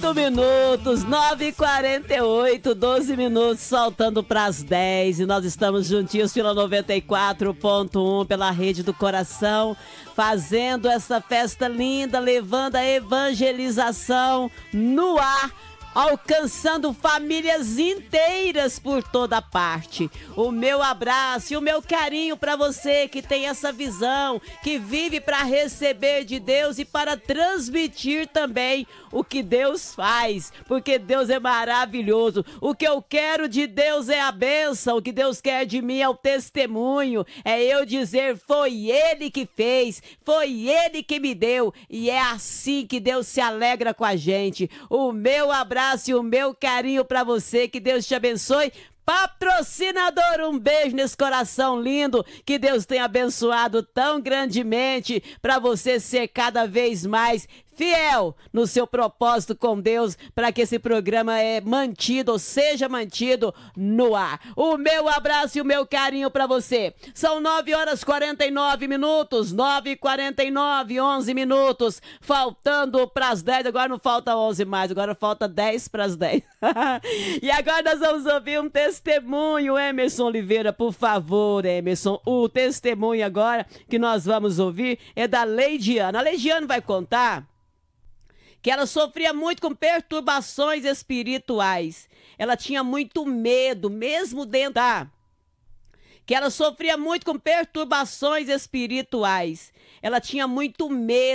8 minutos, 9h48, 12 minutos, faltando para as 10. E nós estamos juntinhos pela 94.1, pela Rede do Coração, fazendo essa festa linda, levando a evangelização no ar, alcançando famílias inteiras por toda parte. O meu abraço e o meu carinho para você que tem essa visão, que vive para receber de Deus e para transmitir também o que Deus faz, porque Deus é maravilhoso. O que eu quero de Deus é a bênção, o que Deus quer de mim é o testemunho, é eu dizer: foi Ele que fez, foi Ele que me deu, e é assim que Deus se alegra com a gente. O meu abraço e o meu carinho para você, que Deus te abençoe. Patrocinador, um beijo nesse coração lindo, que Deus tenha abençoado tão grandemente para você ser cada vez mais fiel no seu propósito com Deus, para que esse programa seja mantido no ar. O meu abraço e o meu carinho para você. São 9h49, 9h49, 11 minutos, faltando para as 10, agora não falta 11 mais, agora falta 10 para as 10. E agora nós vamos ouvir um testemunho, Emerson Oliveira, por favor, Emerson. O testemunho agora que nós vamos ouvir é da Leidiana. A Leidiana vai contar que ela sofria muito com perturbações espirituais. Ela tinha muito medo, mesmo dentro que ela sofria muito com perturbações espirituais. Ela tinha muito medo.